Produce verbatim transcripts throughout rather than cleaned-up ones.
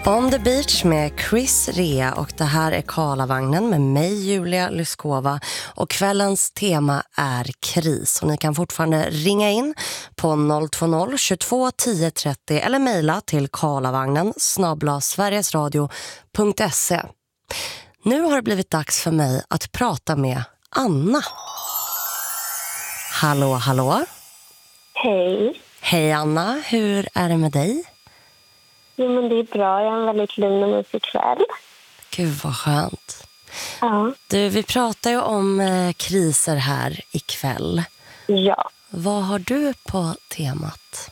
On the Beach med Chris Rea, och det här är Karlavagnen med mig, Julia Lyskova, och kvällens tema är kris. Och ni kan fortfarande ringa in på noll två noll tjugotvå tio trettio eller mejla till karlavagnen snabel-a sverigesradio punkt se. Nu har det blivit dags för mig att prata med Anna. Hallå, hallå. Hej. Hej Anna, hur är det med dig? Jo, men det är bra. Jag har en väldigt lugn och mysig kväll. Gud vad skönt. Ja. Du, vi pratar ju om eh, kriser här ikväll. Ja. Vad har du på temat?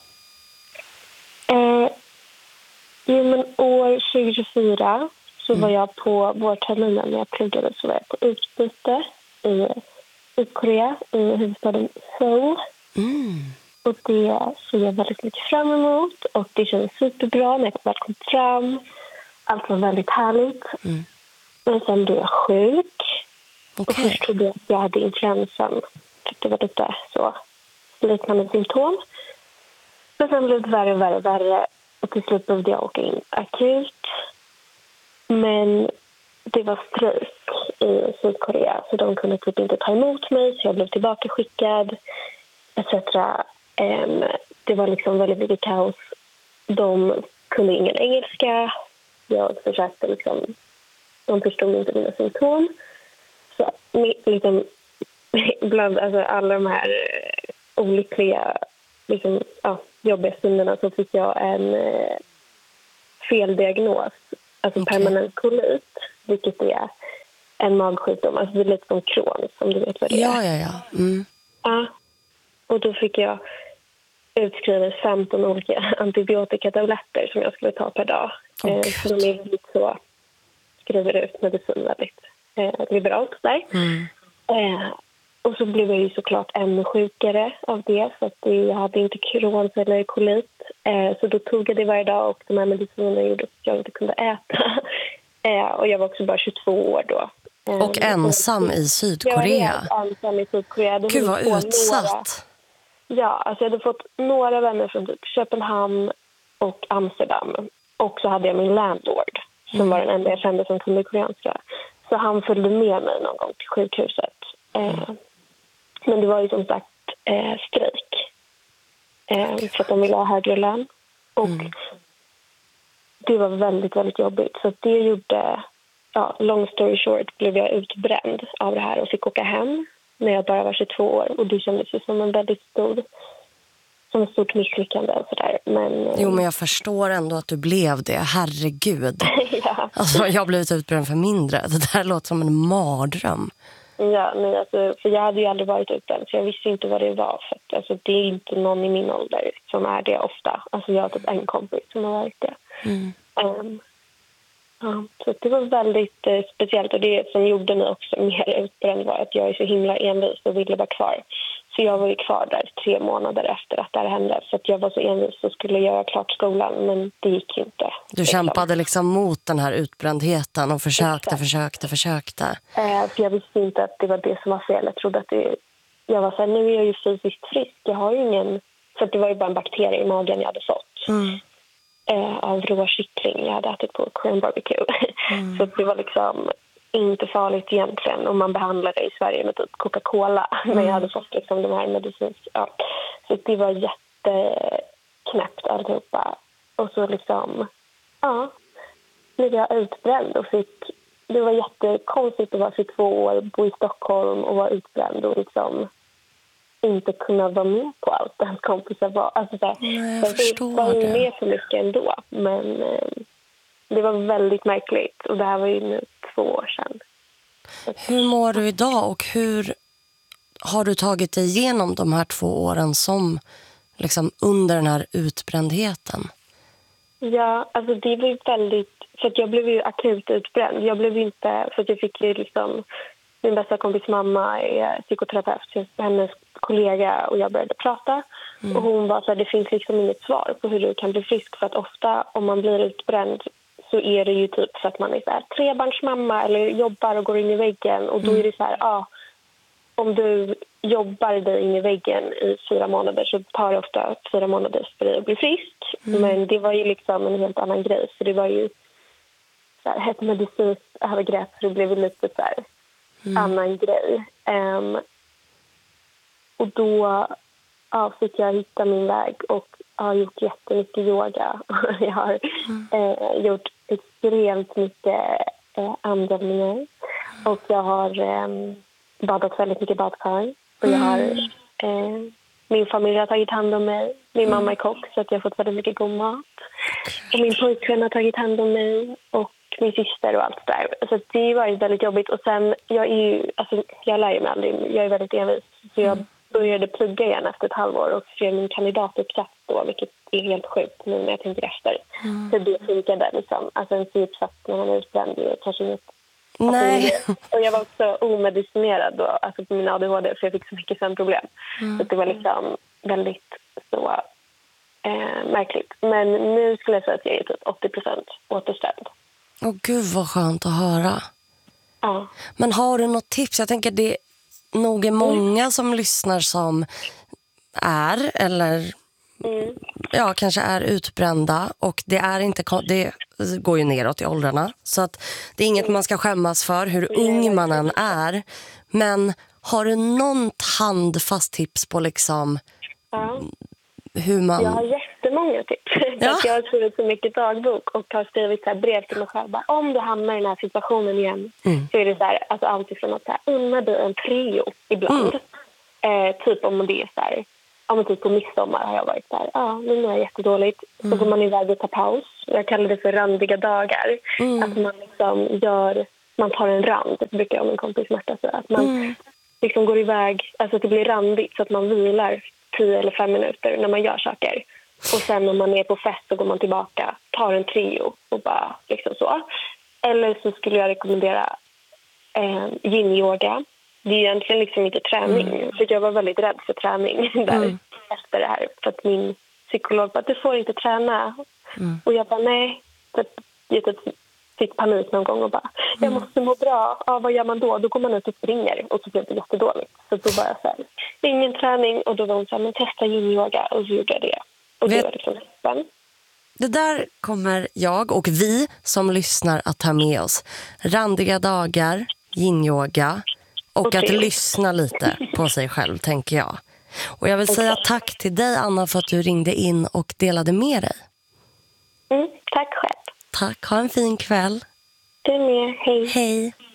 Eh, jo, men år tjugo tjugofyra så Mm. var jag på vårterminen när jag pluggade, så var jag på utbyte i Sydkorea, i huvudstaden Seoul. Mm. Och det ser jag väldigt mycket fram emot. Och det kändes superbra när jag väl kom fram. Allt var väldigt härligt. Mm. Men sen blev jag sjuk. Och Okej. först trodde jag att jag hade influensan. För det var lite så liknande symptom. Men sen blev det värre och värre och värre. Och till slut behövde jag åka in akut. Men det var strejk i Sydkorea. Så de kunde typ inte ta emot mig. Så jag blev tillbaka skickad. et cetera. Um, det var liksom väldigt mycket kaos. De kunde ingen engelska. Jag försökte liksom... De förstod inte mina symptom. Så liksom, bland alltså, alla de här eh, olyckliga, liksom, ja, jobbiga stunderna så fick jag en eh, feldiagnos. Alltså Okej. permanent kolit, vilket är en magsjukdom. Alltså det är lite som Crohns, om du vet vad det är. Ja, ja, ja. Mm. Ja. Och då fick jag utskrivet femton olika antibiotikatabletter som jag skulle ta per dag. Åh, eh, Gud. så de är lite så... skriver ut medicin väldigt eh, liberalt där. Mm. Eh, och så blev jag ju såklart ännu sjukare av det, för att jag hade inte Crohns eller kolit. Eh, så då tog jag det varje dag, och de här medicinerna gjorde att jag inte kunde äta. eh, och jag var också bara tjugotvå år då. Eh, Och ensam i Sydkorea. Jag var ensam i Sydkorea. Det Gud var vad två utsatt. Några, ja, alltså jag hade fått några vänner från typ Köpenhamn och Amsterdam. Och så hade jag min landlord, som Mm. var den enda jag kände som kunde koreanska. Så han följde med mig någon gång till sjukhuset. Eh, men det var ju som sagt eh, strejk. Eh, för att de ville ha högre lön. Och Mm. det var väldigt, väldigt jobbigt. Så det gjorde, ja, long story short, blev jag utbränd av det här och fick åka hem när jag bara var tjugotvå år. Och det kändes ju som en väldigt stor... som ett stort misslyckande och sådär. Men, eh, Jo, men jag förstår ändå att du blev det. Herregud. ja. Alltså, jag har blivit utbränd för mindre. Det där låter som en mardröm. Ja, nej, alltså, för jag hade ju aldrig varit utbränd, så jag visste inte vad det var. För att, alltså, det är inte någon i min ålder som är det ofta. Alltså, jag har typ en kompis som har varit det. Mm. Um, ja, så det var väldigt eh, speciellt. Och det som gjorde mig också mer utbränd var att jag är så himla envis och ville vara kvar. Så jag var ju kvar där tre månader efter att det här hände. Så att jag var så envis och skulle göra klart skolan, men det gick ju inte. Du kämpade liksom mot den här utbrändheten och försökte, Exakt. försökte, försökte. Eh, för jag visste inte att det var det som var fel. Jag trodde att det... Jag var så här, nu är jag ju fysiskt frisk. Jag har ju ingen... För det var ju bara en bakterie i magen jag hade fått. Mm. Eh, av rå kyckling jag hade ätit på Korean barbecue. Mm. Så det var liksom inte farligt egentligen. Och man behandlade i Sverige med typ Coca-Cola. Mm. Men jag hade fått liksom de här medicinska... Ja. Så det var jätteknäppt alltihopa. Och så liksom... Ja, blev jag utbränd och fick... Det var jättekonstigt att vara tjugotvå år, bo i Stockholm och vara utbränd och liksom inte kunna vara med på allt det hans kompisar var. Alltså så här, Nej, jag jag förstår var ju det. med så mycket ändå, men eh, det var väldigt märkligt. Och det här var ju nu två år sedan. Hur mår du idag och hur har du tagit dig igenom de här två åren som liksom under den här utbrändheten? Ja, alltså det var ju väldigt... För att jag blev ju akut utbränd. Jag blev ju inte... För att jag fick ju liksom... Min bästa kompis mamma är psykoterapeut. Så hennes kollega och jag började prata. Mm. Och hon var så här, det finns liksom inget svar på hur du kan bli frisk. För att ofta om man blir utbränd så är det ju typ för att man är så här trebarnsmamma eller jobbar och går in i väggen. Och då är det så här, ja... om du jobbar dig in i väggen i fyra månader så tar det ofta fyra månader för dig att bli frisk. Mm. Men det var ju liksom en helt annan grej. För det var ju så här, ett medicinskt övergrepp. Så det blev lite så här mm. annan grej. Um, och då ja, fick jag hitta min väg och har gjort jättemycket yoga. Jag har mm. eh, gjort extremt mycket eh, andövningar. Och jag har eh, badat väldigt mycket badkar. Och jag har, eh, min familj har tagit hand om mig. Min mm. mamma är kock så att jag har fått väldigt mycket god mat. Och min pojkvän har tagit hand om mig. Och min syster och allt där. Så att det var väldigt jobbigt. Och sen, jag är ju, alltså jag lär mig aldrig. Jag är väldigt envis. Så jag mm. började plugga igen efter ett halvår och skrev min kandidatuppsats då, vilket är helt sjukt nu när jag tänker efter. Mm. Så det funkade liksom. Alltså en syuppsats när man är utbränd är kanske inget. Nej. Alltså, och jag var också omedicinerad då, alltså på min A D H D, för jag fick så mycket sömnproblem. Mm. Så det var liksom väldigt så eh, märkligt. Men nu skulle jag säga att jag är typ åttio procent återställd. Åh gud vad skönt att höra. Ja. Men har du något tips? Jag tänker det nog är många mm. som lyssnar som är eller mm. ja, kanske är utbrända och det är inte det går ju neråt i åldrarna så att det är inget man ska skämmas för hur ung man än är. Men har du någon handfast tips på liksom ja. hur man... Jag har jättemånga tips. Ja. Jag har skrivit så mycket dagbok och har skrivit så här brev till mig själv. Bara, om du hamnar i den här situationen igen mm. så är det så här, alltså alltifrån att så här, unna dig en trio ibland. Mm. Eh, typ om det är så här, om typ på midsommar har jag varit så här, ja ah, nu är jag jättedåligt. Mm. Så går man iväg och tar paus. Jag kallar det för randiga dagar. Mm. Att man liksom gör, man tar en rand, det brukar jag och min kompis Märta säga. Att man mm. liksom går iväg, alltså att det blir randigt så att man vilar tio eller fem minuter när man gör saker. Och sen när man är på fest så går man tillbaka, tar en trio och bara liksom så. Eller så skulle jag rekommendera eh, yin-yoga. Det är egentligen liksom inte träning. Mm. För jag var väldigt rädd för träning där mm. efter det här. För att min psykolog bara, du får inte träna. Mm. Och jag bara, nej. Så jag typ fick panik någon gång och bara, jag måste må bra. Ja, vad gör man då? Då går man ut och springer. Och så blev det jättedåligt. Så då var jag så här, ingen träning. Och då var hon så här, men testa yin-yoga. Och så gjorde jag det. Och det var liksom nästan. Det där kommer jag och vi som lyssnar att ta med oss. Randiga dagar, yin-yoga och okay. att lyssna lite på sig själv, tänker jag. Och jag vill okay. säga tack till dig, Anna, för att du ringde in och delade med dig. Mm, tack själv. Tack, ha en fin kväll. Du med, hej. Hej.